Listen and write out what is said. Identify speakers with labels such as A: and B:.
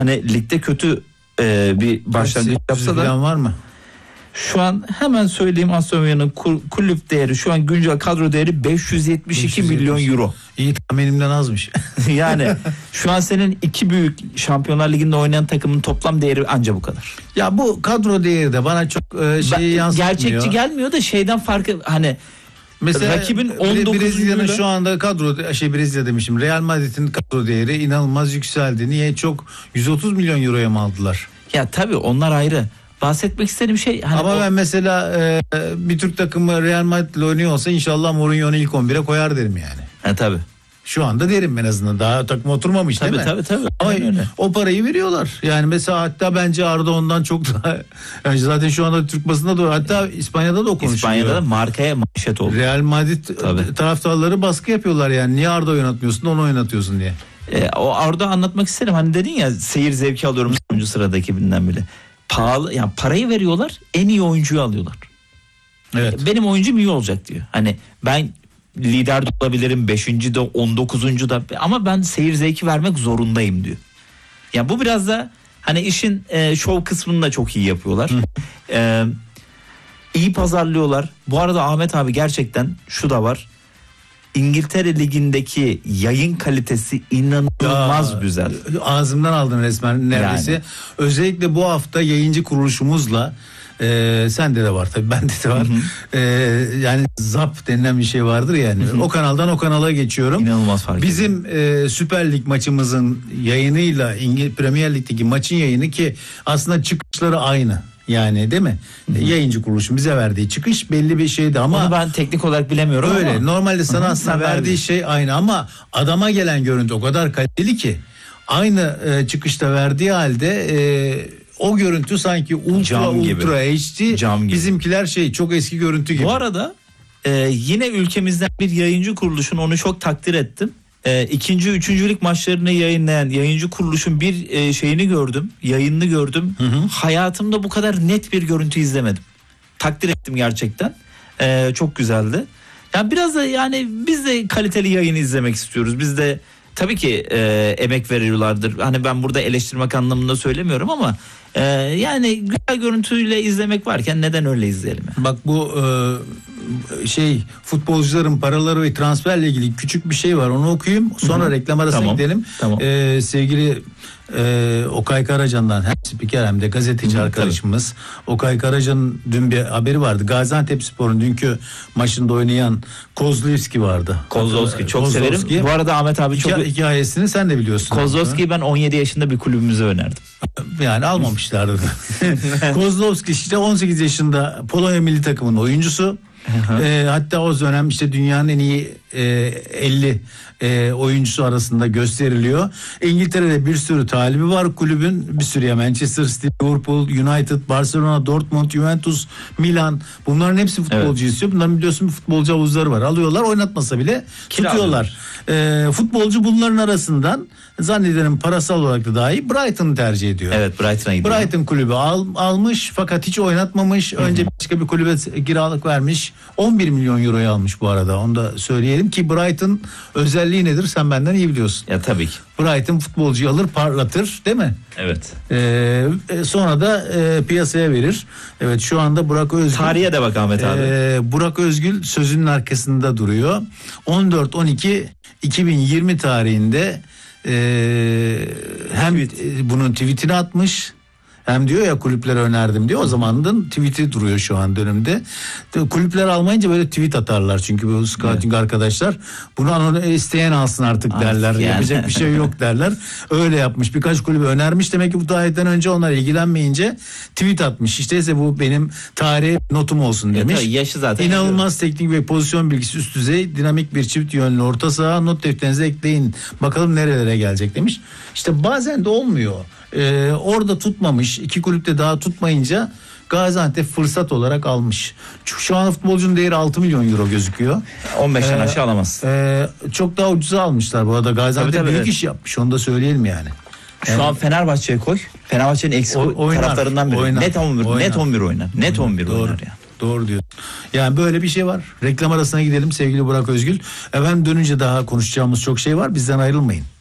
A: hani ligde kötü bir başlangıç yapsa da
B: var mı?
A: Şu an hemen söyleyeyim, Aston Villa'nın kulüp değeri, şu an güncel kadro değeri 572 milyon euro.
B: İyi, tahminimden azmış.
A: Yani şu an senin iki büyük Şampiyonlar Ligi'nde oynayan takımın toplam değeri anca bu kadar.
B: Ya bu kadro değeri de bana çok yansıtmıyor.
A: Gerçekçi gelmiyor da şeyden farkı, hani
B: mesela
A: rakibin 19.
B: Brezilya'nın şu anda Brezilya demişim. Real Madrid'in kadro değeri inanılmaz yükseldi. Niye? Çok 130 milyon euroya mı aldılar?
A: Ya tabii onlar ayrı. Bahsetmek istediğim şey hani
B: ama ben mesela bir Türk takımı Real Madrid'le oynuyor olsa inşallah Mourinho'nu ilk 11'e koyar derim yani.
A: Tabii.
B: Şu anda derim en azından. Daha takım oturmamış
A: tabii,
B: değil mi?
A: Tabii.
B: Ama o parayı veriyorlar. Yani mesela hatta bence Arda ondan çok daha yani zaten şu anda Türk basında da, hatta İspanya'da da o konuşuluyor.
A: İspanya'da da markaya manşet oldu.
B: Real Madrid taraftarları baskı yapıyorlar yani. Niye Arda oynatmıyorsun, onu oynatıyorsun diye.
A: O Arda anlatmak isterim. Hani dedin ya, seyir zevki alıyorum sonuncu sıradakinden bile. Pahalı, yani parayı veriyorlar, en iyi oyuncuyu alıyorlar.
B: Evet.
A: Benim oyuncum iyi olacak diyor. Hani ben lider de olabilirim, 5. de 19. da, ama ben seyir zevki vermek zorundayım diyor. Ya bu biraz da hani işin şov kısmını da çok iyi yapıyorlar. İyi pazarlıyorlar. Bu arada Ahmet abi, gerçekten şu da var. İngiltere Ligi'ndeki yayın kalitesi inanılmaz güzel.
B: Ağzımdan aldın resmen neredeyse. Yani. Özellikle bu hafta yayıncı kuruluşumuzla sende de var tabii, bende de var. Yani Zap denilen bir şey vardır yani. O kanaldan o kanala geçiyorum.
A: İnanılmaz fark ediyor.
B: Bizim Süper Lig maçımızın yayınıyla Premier Lig'deki maçın yayını, ki aslında çıkışları aynı. Yani değil mi? Yayıncı kuruluşun bize verdiği çıkış belli bir şeydi ama
A: onu ben teknik olarak bilemiyorum
B: öyle.
A: Ama
B: normalde sana aslında verdiği şey aynı ama adama gelen görüntü o kadar kaliteli ki aynı çıkışta verdiği halde o görüntü sanki ultra HD, bizimkiler çok eski görüntü gibi.
A: Bu arada yine ülkemizden bir yayıncı kuruluşun, onu çok takdir ettim. İkinci, üçüncülük maçlarını yayınlayan yayıncı kuruluşun bir yayınını gördüm. Hayatımda bu kadar net bir görüntü izlemedim. Takdir ettim gerçekten. Çok güzeldi. Yani biraz da yani biz de kaliteli yayın izlemek istiyoruz. Biz de tabii ki emek veriyorlardır. Hani ben burada eleştirmek anlamında söylemiyorum ama yani güzel görüntüyle izlemek varken neden öyle izleyelim? Yani?
B: Bak bu futbolcuların paraları ve transferle ilgili küçük bir şey var, onu okuyayım sonra reklam arasına gidelim.
A: Tamam.
B: Sevgili Okay Karacan'dan hem spiker hem de gazeteci arkadaşımız Okay Karacan'ın dün bir haberi vardı. Gaziantepspor'un dünkü maçında oynayan Kozlovski vardı.
A: Kozlovski çok severim. Bu arada Ahmet abi çok
B: hikayesini sen de biliyorsun.
A: Kozlovski'yi ben 17 yaşında bir kulübümüze önerdim.
B: Yani almamışlardı. Kozlovski işte 18 yaşında Polonya milli takımının oyuncusu. Hatta o dönem işte dünyanın en iyi 50 oyuncusu arasında gösteriliyor. İngiltere'de bir sürü talibi var kulübün, bir sürü, Manchester City, Liverpool, United, Barcelona, Dortmund, Juventus, Milan, bunların hepsi futbolcu istiyor. Bunların biliyorsun bir futbolcu havuzları var. Alıyorlar, oynatmasa bile tutuyorlar. Futbolcu bunların arasından zannederim parasal olarak da dahi Brighton'ı tercih ediyor.
A: Evet, Brighton'a gidiyor.
B: Brighton kulübü almış fakat hiç oynatmamış. Önce başka bir kulübe kiralık vermiş. 11 milyon euroya almış bu arada. Onu da söyleyelim ki Brighton özelliği nedir sen benden iyi biliyorsun.
A: Ya tabii ki.
B: Brighton futbolcuyu alır, parlatır değil mi?
A: Evet.
B: Sonra da piyasaya verir. Evet, şu anda Burak Özgül.
A: Tarihe de bak Ahmet abi.
B: Burak Özgül sözünün arkasında duruyor. 14-12-2020 tarihinde hem bunun tweetini atmış, hem diyor ya kulüplere önerdim diyor. O zamanın tweet'i duruyor şu an dönemde. Kulüpler almayınca böyle tweet atarlar çünkü bu scouting arkadaşlar. Bunu isteyen alsın artık derler. Yani. Yapacak bir şey yok derler. Öyle yapmış. Birkaç kulübü önermiş. Demek ki bu tarihten önce onlar ilgilenmeyince tweet atmış. İşte ise bu benim tarihe notum olsun demiş.
A: Yaşı zaten.
B: İnanılmaz teknik ve pozisyon bilgisi üst düzey, dinamik bir çift yönlü orta saha, not defterinize ekleyin. Bakalım nerelere gelecek demiş. İşte bazen de olmuyor. Orada tutmamış, iki kulüpte daha tutmayınca Gaziantep fırsat olarak almış. Şu an futbolcunun değeri 6 milyon euro gözüküyor.
A: 15'ten aşağı alamaz.
B: Çok daha ucuza almışlar bu arada. Gaziantep büyük iş yapmış, onu da söyleyelim yani.
A: Şu an Fenerbahçe'ye koy. Fenerbahçe'nin eksik taraftarından biri. Net 11 oynar. Net 11 oynar yani.
B: Doğru diyorsun. Yani böyle bir şey var. Reklam arasına gidelim sevgili Burak Özgül. Efendim dönünce daha konuşacağımız çok şey var. Bizden ayrılmayın.